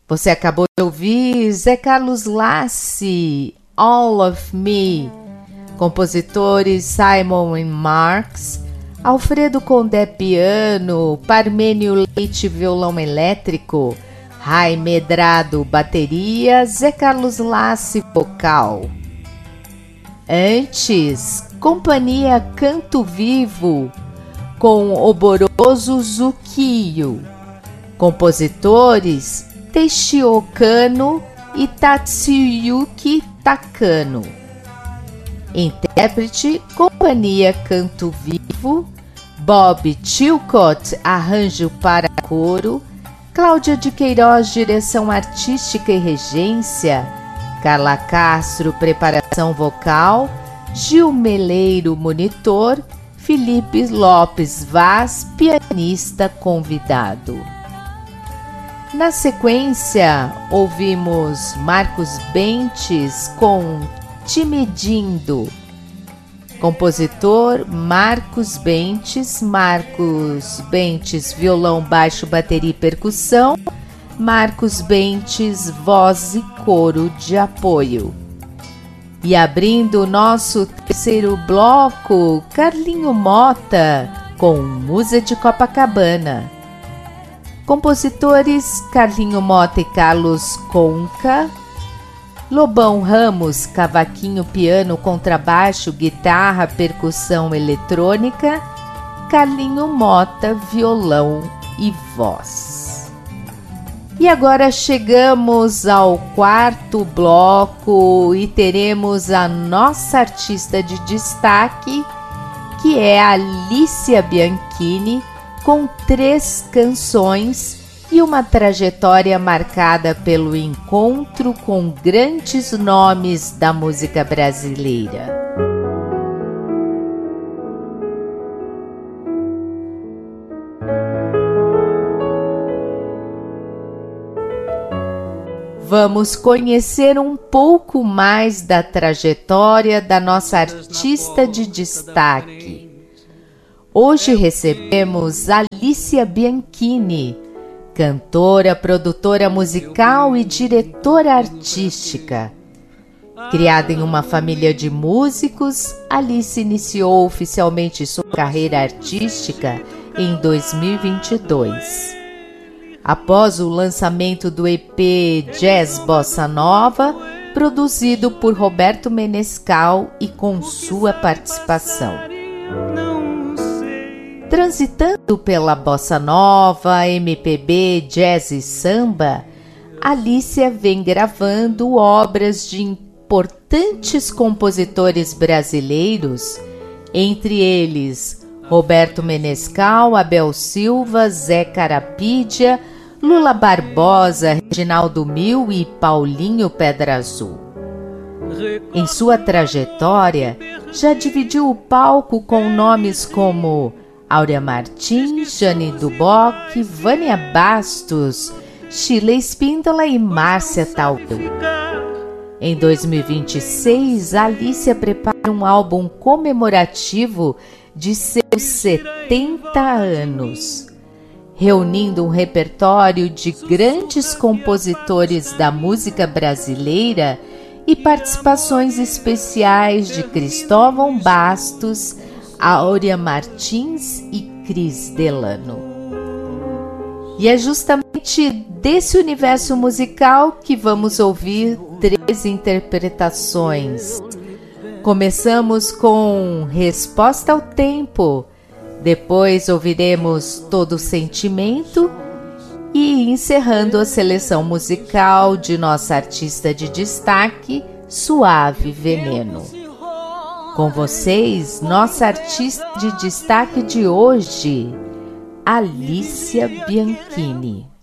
Você acabou de ouvir Zé Carlos Lacy, All of Me, compositores Simon & Marx, Alfredo Condé piano, Parmênio Leite violão elétrico, Rai Medrado bateria, Zé Carlos Lacy vocal. Antes, Companhia Canto Vivo com Oboroso Zukiyo, compositores Teixio Kano e Tatsuyuki Takano. Intérprete, Companhia Canto Vivo, Bob Chilcott, arranjo para coro, Cláudia de Queiroz, direção artística e regência, Carla Castro, preparação vocal, Gil Meleiro, monitor, Felipe Lopes Vaz, pianista convidado. Na sequência, ouvimos Marcos Bentes com Timedindo. Compositor Marcos Bentes, violão, baixo, bateria e percussão, Marcos Bentes, voz e coro de apoio. E abrindo o nosso terceiro bloco, Carlinho Mota com Musa de Copacabana. Compositores Carlinho Mota e Carlos Conca, Lobão Ramos, cavaquinho, piano, contrabaixo, guitarra, percussão eletrônica, Carlinho Mota, violão e voz. E agora chegamos ao quarto bloco e teremos a nossa artista de destaque, que é a Alicia Bianchini, com 3 canções e uma trajetória marcada pelo encontro com grandes nomes da música brasileira. Vamos conhecer um pouco mais da trajetória da nossa artista de destaque. Hoje recebemos Alicia Bianchini, cantora, produtora musical e diretora artística. Criada em uma família de músicos, Alice iniciou oficialmente sua carreira artística em 2022. Após o lançamento do EP Jazz Bossa Nova, produzido por Roberto Menescal e com sua participação. Transitando pela bossa nova, MPB, jazz e samba, Alicia vem gravando obras de importantes compositores brasileiros, entre eles Roberto Menescal, Abel Silva, Zé Carapídia, Lula Barbosa, Reginaldo Mil e Paulinho Pedra Azul. Em sua trajetória, já dividiu o palco com nomes como Áurea Martins, Jane Duboc, Vânia Bastos, Sheila Espíndola e Márcia Tautel. Em 2026, Alicia prepara um álbum comemorativo de seus 70 anos, reunindo um repertório de grandes compositores da música brasileira e participações especiais de Cristóvão Bastos, Áurea Martins e Cris Delano. E é justamente desse universo musical que vamos ouvir 3 interpretações. Começamos com Resposta ao Tempo, depois ouviremos Todo Sentimento e encerrando a seleção musical de nossa artista de destaque, Suave Veneno. Com vocês, nossa artista de destaque de hoje, Alicia Bianchini.